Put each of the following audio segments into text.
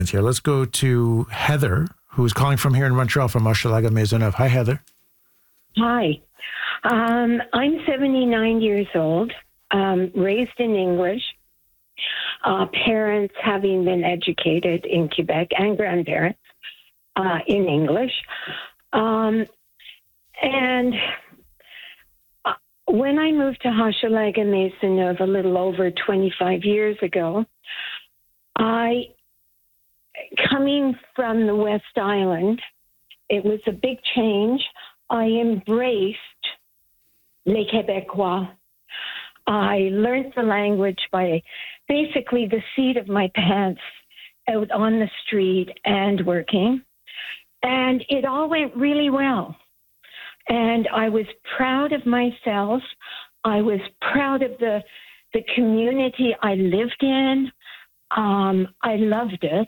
Here, let's go to Heather, who's calling from here in Montreal from Hochelaga Maisonneuve. Hi, Heather. Hi. I'm 79 years old, raised in English, parents having been educated in Quebec and grandparents in English. And when I moved to Hochelaga Maisonneuve a little over 25 years ago, coming from the West Island, it was a big change. I embraced les Québécois. I learned the language by basically the seat of my pants out on the street and working. And it all went really well. And I was proud of myself. I was proud of the community I lived in. I loved it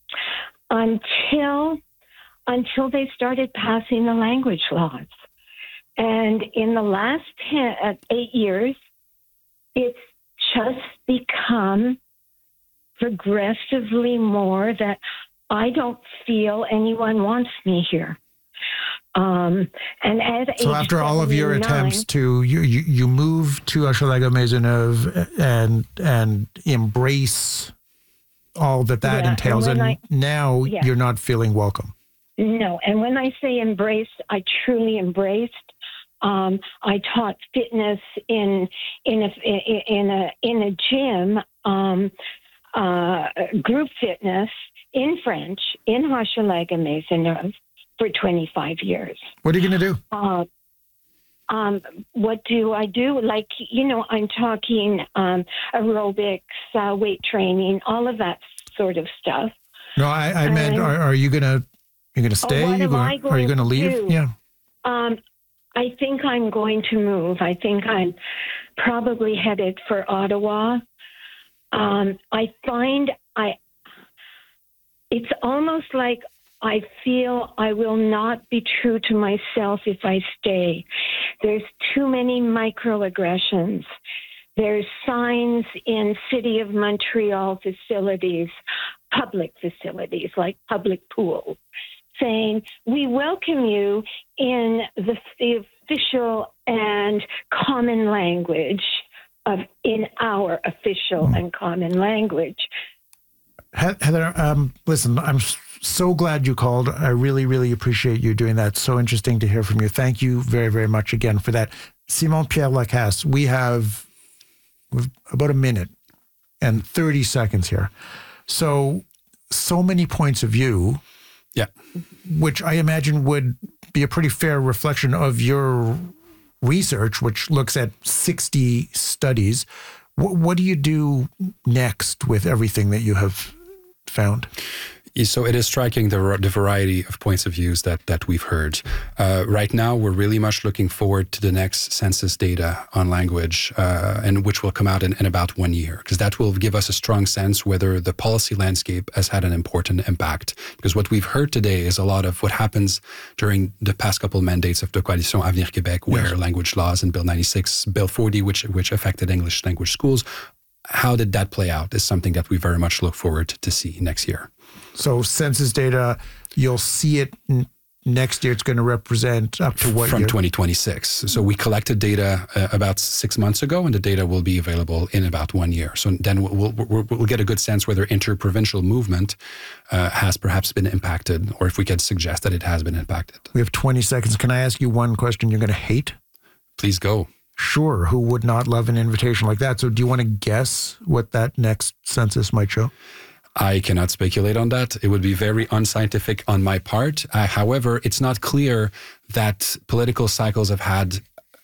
until they started passing the language laws. And in the last 8 years, it's just become progressively more that I don't feel anyone wants me here. And so after all of your attempts to, you move to Hochelaga Maisonneuve and embrace all that entails, and now you're not feeling welcome. No, and when I say embraced, I truly embraced. I taught fitness in a gym, group fitness in French in Hochelaga Maisonneuve for 25 years. What are you going to do? What do I do? Like, I'm talking aerobics, weight training, all of that sort of stuff. No, I meant, are you going to stay? Are you going to leave? Do? Yeah. I think I'm going to move. I think I'm probably headed for Ottawa. I find it's almost like I feel I will not be true to myself if I stay. There's too many microaggressions. There's signs in City of Montreal facilities, public facilities like public pools, saying, we welcome you in the official and common language in our official and common language. Heather, listen, I'm so glad you called. I really, really appreciate you doing that. So interesting to hear from you. Thank you very, very much again for that. Simon-Pierre Lacasse, we have about a minute and 30 seconds here. So many points of view, which I imagine would be a pretty fair reflection of your research, which looks at 60 studies. What do you do next with everything that you have found? So it is striking the variety of points of views that we've heard. Right now, we're really much looking forward to the next census data on language, and which will come out in about 1 year, because that will give us a strong sense whether the policy landscape has had an important impact. Because what we've heard today is a lot of what happens during the past couple mandates of the Coalition Avenir Québec, where language laws and Bill 96, Bill 40, which affected English language schools. How did that play out is something that we very much look forward to see next year. So census data, you'll see it next year. It's going to represent up to what From year? 2026. So we collected data about 6 months ago, and the data will be available in about 1 year. So then we'll get a good sense whether interprovincial movement has perhaps been impacted, or if we can suggest that it has been impacted. We have 20 seconds. Can I ask you one question you're going to hate? Please go. Sure. Who would not love an invitation like that? So do you want to guess what that next census might show? I cannot speculate on that. It would be very unscientific on my part. However, it's not clear that political cycles have had,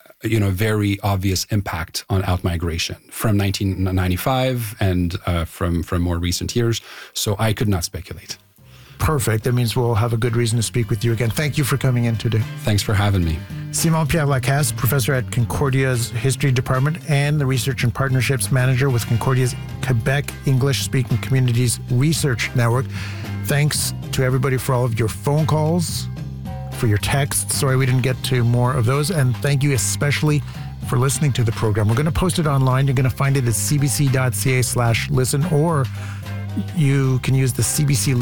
very obvious impact on outmigration from 1995 and from more recent years. So I could not speculate. Perfect. That means we'll have a good reason to speak with you again. Thank you for coming in today. Thanks for having me. Simon-Pierre Lacasse, professor at Concordia's History Department and the Research and Partnerships Manager with Concordia's Quebec English-Speaking Communities Research Network. Thanks to everybody for all of your phone calls, for your texts. Sorry we didn't get to more of those. And thank you especially for listening to the program. We're going to post it online. You're going to find it at cbc.ca/listen, or you can use the CBC